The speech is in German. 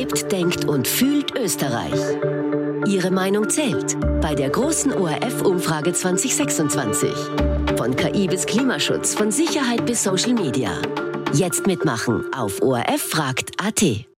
Lebt, denkt und fühlt Österreich. Ihre Meinung zählt bei der großen ORF-Umfrage 2026. Von KI bis Klimaschutz, von Sicherheit bis Social Media. Jetzt mitmachen auf ORF fragt.at.